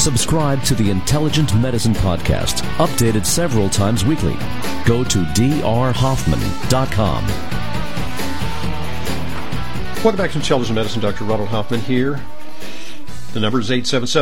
Subscribe to the Intelligent Medicine Podcast, updated several times weekly. Go to drhoffman.com. Welcome back to Intelligent Medicine. Dr. Ronald Hoffman here. The number is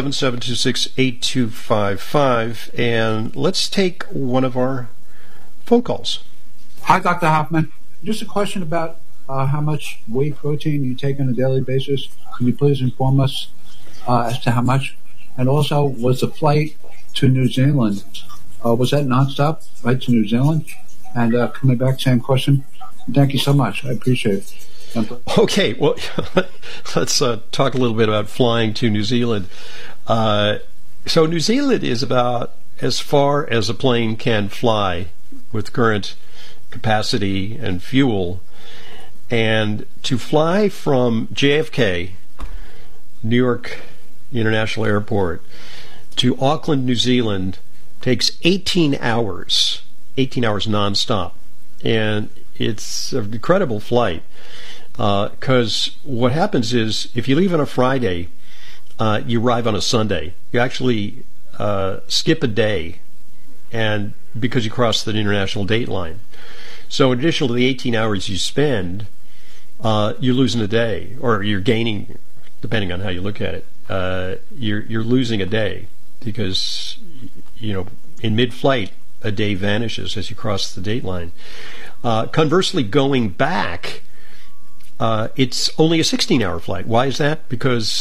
877-726-8255. And let's take one of our phone calls. Hi, Dr. Hoffman. Just a question about how much whey protein you take on a daily basis. Can you please inform us as to how much? And also, was the flight to New Zealand, was that nonstop, right to New Zealand? And coming back, same question. Thank you so much. I appreciate it. Okay, well, let's talk a little bit about flying to New Zealand. So New Zealand is about as far as a plane can fly with current capacity and fuel. And to fly from JFK, New York International Airport, to Auckland, New Zealand takes 18 hours nonstop. And it's an incredible flight. Because what happens is, if you leave on a Friday, you arrive on a Sunday. You actually skip a day, and because you cross the international date line. So in addition to the 18 hours you spend, you're losing a day, or you're gaining, depending on how you look at it. You're losing a day because, in mid-flight, a day vanishes as you cross the date line. Conversely, going back, it's only a 16-hour flight. Why is that? Because